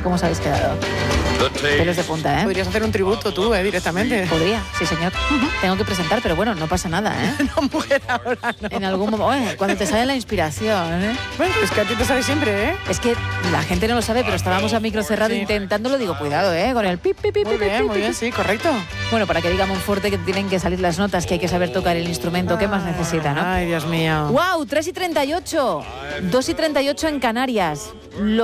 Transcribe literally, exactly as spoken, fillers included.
¿Cómo os habéis quedado? Pelos de punta, ¿eh? Podrías hacer un tributo tú, ¿eh? Directamente. Podría, sí, señor. Uh-huh. Tengo que presentar, pero bueno, no pasa nada, ¿eh? No, mujer, ahora no. En algún momento, bueno, cuando te sale la inspiración, ¿eh? Bueno, es que a ti te sale siempre, ¿eh? Es que la gente no lo sabe, pero estábamos a micro cerrado sí. intentándolo. Digo, cuidado, ¿eh? Con el pip, pip, pip, muy pip, bien, pip, muy bien, sí, correcto. Bueno, para que diga Monforte que tienen que salir las notas, que hay que saber tocar el instrumento. ¿Qué más necesita, no? Ay, Dios mío. ¡Wow! tres y treinta y ocho. dos y treinta y ocho en Canarias. Lo